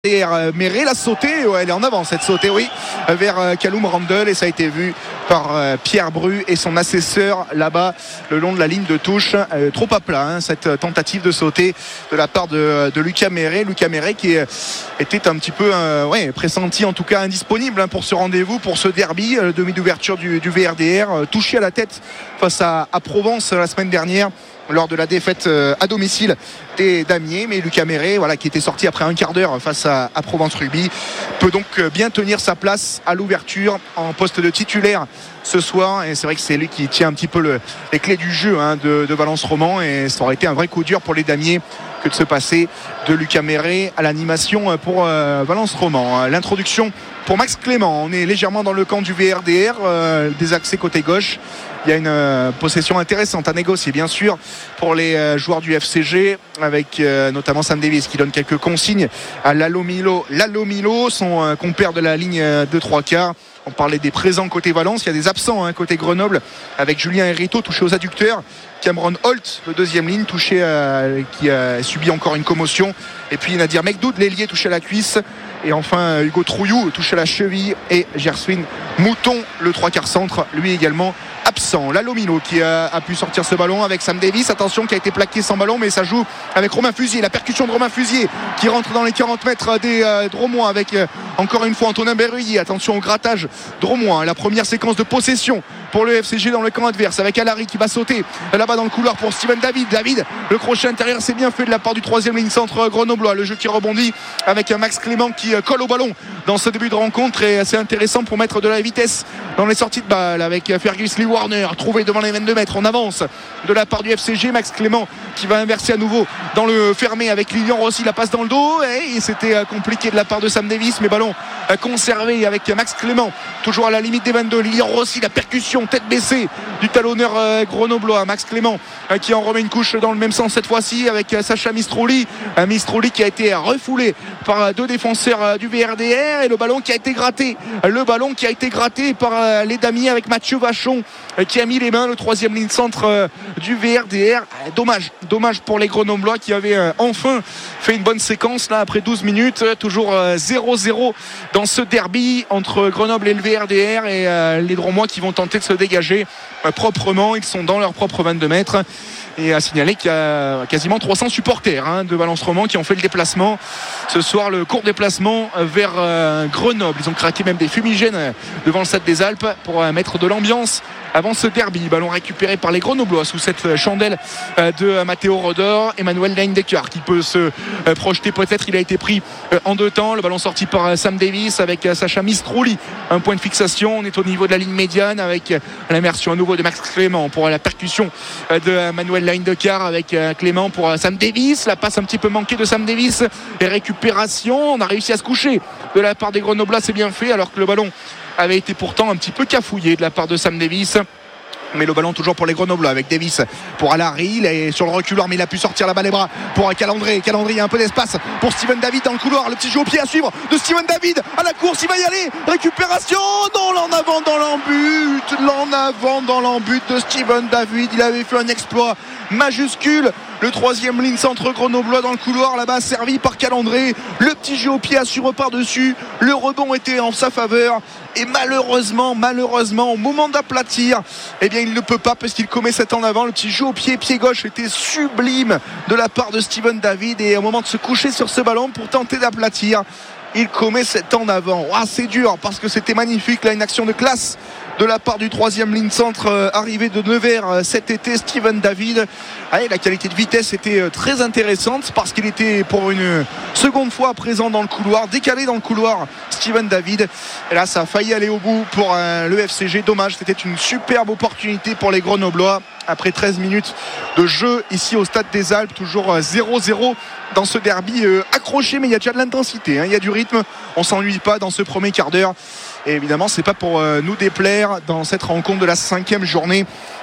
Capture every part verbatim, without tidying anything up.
Méré l'a sauté, ouais, elle est en avant cette sautée, oui, vers Callum Randall, et ça a été vu par Pierre Bru et son assesseur là-bas le long de la ligne de touche. Euh, trop à plat hein, cette tentative de sauter de la part de, de Lucas Méré Lucas Méré qui était un petit peu euh, ouais, pressenti, en tout cas indisponible hein, pour ce rendez-vous, pour ce derby, le demi d'ouverture du, du V R D R, euh, touché à la tête face à, à Provence la semaine dernière lors de la défaite à domicile des Damiers. Mais Lucas Méré, voilà, qui était sorti après un quart d'heure face à, à Provence Rugby, peut donc bien tenir sa place à l'ouverture en poste de titulaire ce soir. Et c'est vrai que c'est lui qui tient un petit peu le, les clés du jeu hein, de, de Valence Roman, et ça aurait été un vrai coup dur pour les Damiers que de se passer de Lucas Méré à l'animation pour euh, Valence Roman. L'introduction pour Max Clément. On est légèrement dans le camp du V R D R, euh, des accès côté gauche. Il y a une euh, possession intéressante à négocier bien sûr pour les euh, joueurs du F C G, avec euh, notamment Sam Davis qui donne quelques consignes à Lalo Milo, Lalo Milo son euh, compère de la ligne euh, de trois quarts. On parlait des présents côté Valence, il y a des absents hein, côté Grenoble, avec Julien Herito touché aux adducteurs, Cameron Holt, le deuxième ligne, touché euh, qui a subi encore une commotion, et puis Nadir Mekdoud, l'ailier, touché à la cuisse, et enfin Hugo Trouillou touché à la cheville, et Gerswin Mouton, le trois quarts centre, lui également absent. Lalo Milo qui a, a pu sortir ce ballon avec Sam Davis, attention, qui a été plaqué sans ballon, mais ça joue avec Romain Fusier, la percussion de Romain Fusier qui rentre dans les quarante mètres des euh, Dromois avec euh, encore une fois Antonin Berruyer. Attention au grattage Dromois, la première séquence de possession pour le F C G dans le camp adverse, avec Alary qui va sauter là-bas dans le couloir pour Steven David. David, le crochet intérieur, c'est bien fait de la part du troisième ligne centre grenoblois. Le jeu qui rebondit avec Max Clément qui colle au ballon dans ce début de rencontre, et assez intéressant pour mettre de la vitesse dans les sorties de balle avec Fergus Lee Warner trouvé devant les vingt-deux mètres. On avance de la part du F C G. Max Clément qui va inverser à nouveau dans le fermé avec Lilian Rossi, la passe dans le dos, et c'était compliqué de la part de Sam Davis, mais ballon conservé avec Max Clément toujours à la limite des vingt-deux. Lilian Rossi, la percussion tête baissée du talonneur grenoblois. Max Clément qui en remet une couche dans le même sens cette fois-ci avec Sacha Mistroli, Mistroli qui a été refoulé par deux défenseurs du V R D R, et le ballon qui a été gratté le ballon qui a été gratté par les Damiers avec Mathieu Vachon qui a mis les mains, le troisième ligne centre du V R D R. Dommage, dommage pour les Grenoblois qui avaient enfin fait une bonne séquence là après douze minutes. Toujours zéro zéro dans ce derby entre Grenoble et le V R D R, et les Dromois qui vont tenter de se dégager proprement. Ils sont dans leurs propres vingt-deux mètres. Et à signaler qu'il y a quasiment trois cents supporters hein, de Valence Roman qui ont fait le déplacement ce soir, le court déplacement vers euh, Grenoble. Ils ont craqué même des fumigènes devant le Stade des Alpes pour euh, mettre de l'ambiance avant ce derby. Ballon récupéré par les Grenoblois sous cette chandelle euh, de Matteo Rodor. Emmanuel Leindecker qui peut se euh, projeter peut-être. Il a été pris euh, en deux temps. Le ballon sorti par euh, Sam Davis avec euh, Sacha Mistroli. Un point de fixation. On est au niveau de la ligne médiane avec euh, l'immersion à nouveau de Max Clément pour euh, la percussion euh, de Emmanuel Leindecker avec euh, Clément pour euh, Sam Davis. La passe un petit peu manquée de Sam Davis. Et récupération. On a réussi à se coucher de la part des Grenoblois. C'est bien fait, alors que le ballon avait été pourtant un petit peu cafouillé de la part de Sam Davis. Mais le ballon toujours pour les Grenoblois avec Davis pour Alary. Il est sur le reculoir, mais il a pu sortir là-bas les bras pour Calandré. Calandré, il y a un peu d'espace pour Steven David dans le couloir. Le petit jeu au pied à suivre de Steven David à la course, il va y aller. Récupération, non, l'en avant dans l'embut. L'en avant dans l'embut de Steven David. Il avait fait un exploit majuscule. Le troisième ligne centre grenoblois dans le couloir là-bas, servi par Calandré. Le petit jeu au pied à suivre par-dessus. Le rebond était en sa faveur. Et malheureusement, malheureusement, au moment d'aplatir, eh bien, il ne peut pas parce qu'il commet cet en avant. Le petit jeu au pied, pied gauche était sublime de la part de Steven David. Et au moment de se coucher sur ce ballon pour tenter d'aplatir, il commet cet en avant. Ah, c'est dur parce que c'était magnifique là, une action de classe de la part du troisième ligne centre euh, arrivé de Nevers euh, cet été, Steven David. Allez, la qualité de vitesse était euh, très intéressante parce qu'il était pour une seconde fois présent dans le couloir, décalé dans le couloir, Steven David. Et là, ça a failli aller au bout pour euh, le F C G. Dommage, c'était une superbe opportunité pour les Grenoblois. Après treize minutes de jeu ici au Stade des Alpes, toujours zéro zéro dans ce derby euh, accroché, mais il y a déjà de l'intensité, hein, il y a du rythme, on s'ennuie pas dans ce premier quart d'heure. Et évidemment, c'est pas pour euh, nous déplaire dans cette rencontre de la cinquième journée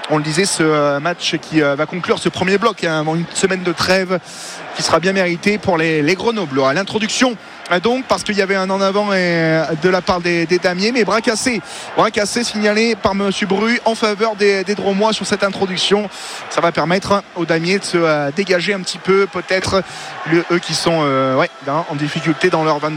on le disait, ce match qui va conclure ce premier bloc hein, avant une semaine de trêve qui sera bien méritée pour les, les Grenoblois. À l'introduction donc, parce qu'il y avait un en avant et de la part des, des Damiers, mais bras cassé bras cassé signalé par monsieur Bru en faveur des, des Dromois sur cette introduction. Ça va permettre aux Damiers de se euh, dégager un petit peu, peut-être le, eux qui sont euh, ouais, en difficulté dans leur vingt